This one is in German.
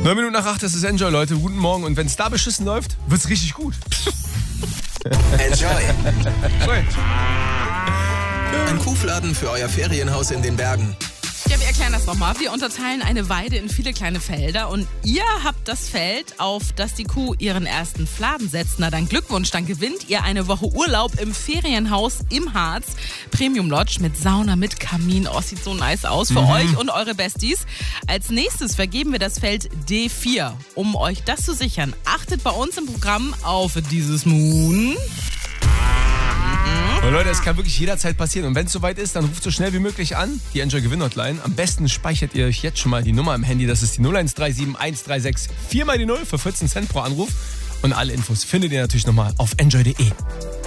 9 Minuten nach 8, das ist Enjoy, Leute. Guten Morgen. Und wenn es da beschissen läuft, wird's richtig gut. Enjoy. Schön. Ein Kuhfladen für euer Ferienhaus in den Bergen. Ja, wir erklären das nochmal. Wir unterteilen eine Weide in viele kleine Felder und ihr habt das Feld, auf das die Kuh ihren ersten Fladen setzt. Na dann Glückwunsch, dann gewinnt ihr eine Woche Urlaub im Ferienhaus im Harz. Premium Lodge mit Sauna, mit Kamin. Oh, sieht so nice aus für euch und eure Besties. Als nächstes vergeben wir das Feld D4. Um euch das zu sichern, achtet bei uns im Programm auf dieses Moon. Und Leute, es kann wirklich jederzeit passieren. Und wenn es soweit ist, dann ruft so schnell wie möglich an. Die Enjoy Gewinn Hotline. Am besten speichert ihr euch jetzt schon mal die Nummer im Handy. Das ist die 0137 136 4 mal die 0 für 14 Cent pro Anruf. Und alle Infos findet ihr natürlich nochmal auf enjoy.de.